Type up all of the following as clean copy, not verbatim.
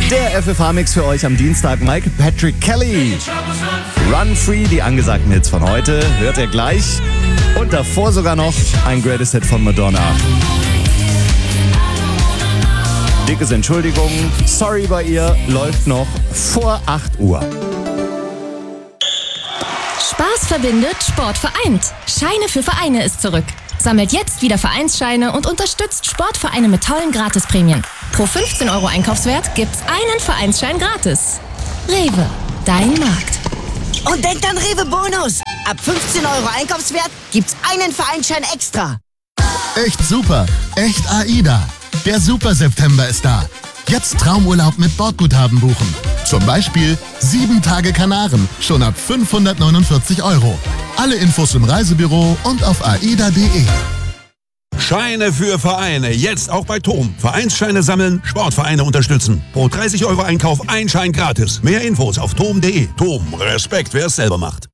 Der FFH-Mix für euch am Dienstag. Michael Patrick Kelly. Run Free, die angesagten Hits von heute, hört ihr gleich. Und davor sogar noch ein Greatest Hit von Madonna. Dickes Entschuldigung, Sorry bei ihr läuft noch vor 8 Uhr. Spaß verbindet, Sport vereint. Scheine für Vereine ist zurück. Sammelt jetzt wieder Vereinsscheine und unterstützt Sportvereine mit tollen Gratisprämien. Pro 15 € Einkaufswert gibt's einen Vereinsschein gratis. Rewe, dein Markt. Und denkt an Rewe Bonus. Ab 15 € Einkaufswert gibt's einen Vereinsschein extra. Echt super, echt AIDA. Der Super September ist da. Jetzt Traumurlaub mit Bordguthaben buchen. Zum Beispiel 7 Tage Kanaren, schon ab 549 €. Alle Infos im Reisebüro und auf aida.de. Scheine für Vereine, jetzt auch bei TOM. Vereinsscheine sammeln, Sportvereine unterstützen. Pro 30 € Einkauf ein Schein gratis. Mehr Infos auf tom.de. TOM, Respekt, wer es selber macht.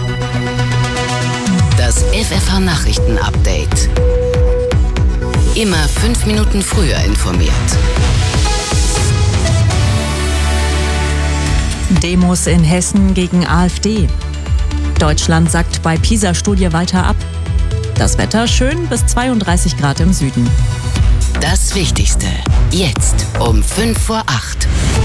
Das FFH-Nachrichten-Update. Immer 5 Minuten früher informiert. Demos in Hessen gegen AfD. Deutschland sackt bei PISA-Studie weiter ab. Das Wetter schön bis 32 Grad im Süden. Das Wichtigste. Jetzt um 5 vor 8.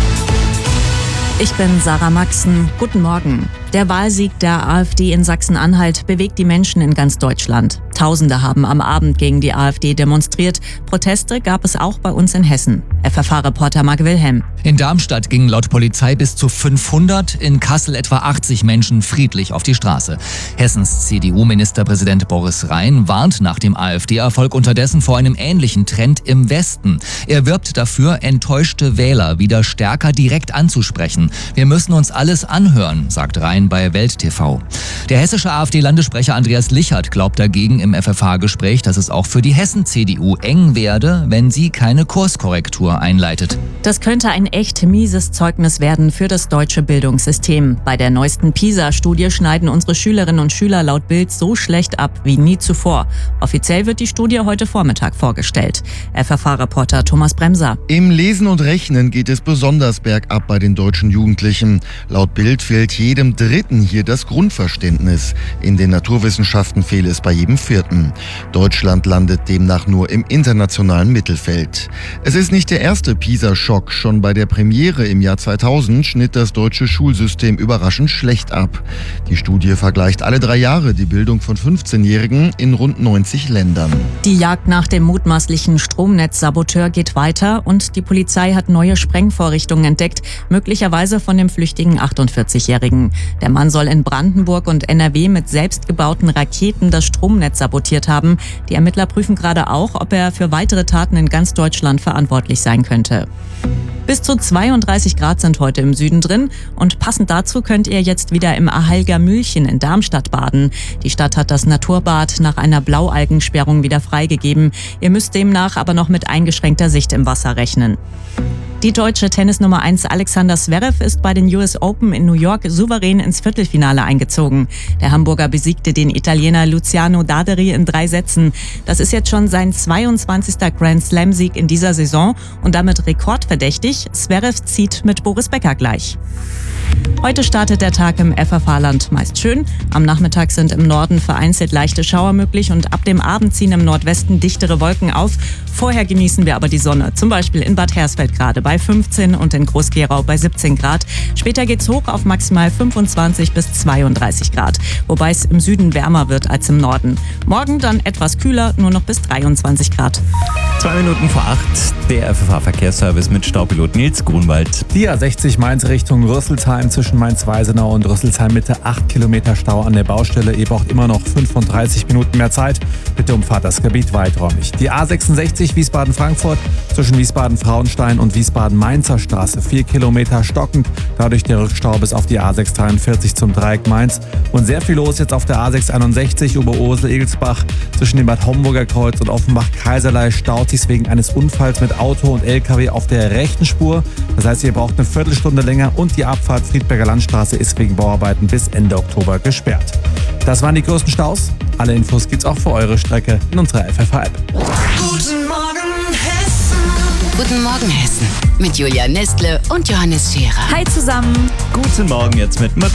Ich bin Sarah Maxen. Guten Morgen. Der Wahlsieg der AfD in Sachsen-Anhalt bewegt die Menschen in ganz Deutschland. Tausende haben am Abend gegen die AfD demonstriert. Proteste gab es auch bei uns in Hessen. FFH-Reporter Marc Wilhelm. In Darmstadt gingen laut Polizei bis zu 500, in Kassel etwa 80 Menschen friedlich auf die Straße. Hessens CDU-Ministerpräsident Boris Rhein warnt nach dem AfD-Erfolg unterdessen vor einem ähnlichen Trend im Westen. Er wirbt dafür, enttäuschte Wähler wieder stärker direkt anzusprechen. Wir müssen uns alles anhören, sagt Rhein bei Welt TV. Der hessische AfD-Landessprecher Andreas Lichert glaubt dagegen im FFH-Gespräch, dass es auch für die Hessen-CDU eng werde, wenn sie keine Kurskorrektur einleitet. Das könnte ein echt mieses Zeugnis werden für das deutsche Bildungssystem. Bei der neuesten PISA-Studie schneiden unsere Schülerinnen und Schüler laut Bild so schlecht ab wie nie zuvor. Offiziell wird die Studie heute Vormittag vorgestellt. FFH-Reporter Thomas Bremser. Im Lesen und Rechnen geht es besonders bergab bei den deutschen Jugendlichen. Laut Bild fehlt jedem Dritten hier das Grundverständnis. In den Naturwissenschaften fehle es bei jedem Vierten. Deutschland landet demnach nur im internationalen Mittelfeld. Es ist nicht der erste PISA-Schock. Schon bei der Premiere im Jahr 2000 schnitt das deutsche Schulsystem überraschend schlecht ab. Die Studie vergleicht alle 3 Jahre die Bildung von 15-Jährigen in rund 90 Ländern. Die Jagd nach dem mutmaßlichen Stromnetzsaboteur geht weiter und die Polizei hat neue Sprengvorrichtungen entdeckt, möglicherweise von dem flüchtigen 48-Jährigen. Der Mann soll in Brandenburg und NRW mit selbstgebauten Raketen das Stromnetz sabotiert haben. Die Ermittler prüfen gerade auch, ob er für weitere Taten in ganz Deutschland verantwortlich sein könnte. Bis zu 32 Grad sind heute im Süden drin und passend dazu könnt ihr jetzt wieder im Ahalger Mühlchen in Darmstadt baden. Die Stadt hat das Naturbad nach einer Blaualgensperrung wieder freigegeben. Ihr müsst demnach aber noch mit eingeschränkter Sicht im Wasser rechnen. Die deutsche Tennisnummer 1 Alexander Zverev ist bei den US Open in New York souverän ins Viertelfinale eingezogen. Der Hamburger besiegte den Italiener Luciano Daderi in 3 Sätzen. Das ist jetzt schon sein 22. Grand Slam-Sieg in dieser Saison und damit rekordverdächtig. Zverev zieht mit Boris Becker gleich. Heute startet der Tag im FFH-Land meist schön. Am Nachmittag sind im Norden vereinzelt leichte Schauer möglich und ab dem Abend ziehen im Nordwesten dichtere Wolken auf. Vorher genießen wir aber die Sonne, zum Beispiel in Bad Hersfeld gerade bei 15 und in Groß-Gerau bei 17 Grad. Später geht's hoch auf maximal 25 bis 32 Grad, wobei es im Süden wärmer wird als im Norden. Morgen dann etwas kühler, nur noch bis 23 Grad. 2 Minuten vor 8, der FFH-Verkehrsservice mit Staupilot Nils Grunwald. Die A60 Mainz Richtung Rüsselsheim zwischen Mainz-Weisenau und Rüsselsheim Mitte 8 Kilometer Stau an der Baustelle. Ihr braucht immer noch 35 Minuten mehr Zeit. Bitte umfahrt das Gebiet weiträumig. Die A66 Wiesbaden-Frankfurt zwischen Wiesbaden-Frauenstein und Wiesbaden-Mainzer Straße 4 Kilometer stockend. Dadurch der Rückstau bis auf die A643 zum Dreieck Mainz. Und sehr viel los jetzt auf der A661 Oberursel-Egelsbach zwischen dem Bad Homburger Kreuz und Offenbach-Kaiserlei staut sich wegen eines Unfalls mit Auto und LKW auf der rechten Spur. Das heißt, ihr braucht eine Viertelstunde länger und die Abfahrt Friedberger Landstraße ist wegen Bauarbeiten bis Ende Oktober gesperrt. Das waren die größten Staus. Alle Infos gibt's auch für eure Strecke in unserer FFH-App. Guten Morgen Hessen. Guten Morgen Hessen mit Julia Nestle und Johannes Scherer. Hi zusammen. Guten Morgen jetzt mit